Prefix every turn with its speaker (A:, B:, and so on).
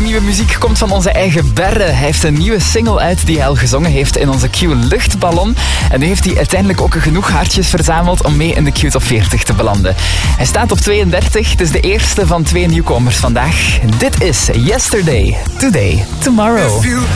A: nieuwe muziek komt van onze eigen Berre. Hij heeft een nieuwe single uit die hij al gezongen heeft in onze Q-luchtballon. En nu heeft hij uiteindelijk ook genoeg hartjes verzameld om mee in de Q Top 40 te belanden. Hij staat op 32. Het is de eerste van 2 nieuwkomers vandaag. Dit is Yesterday, Today, Tomorrow.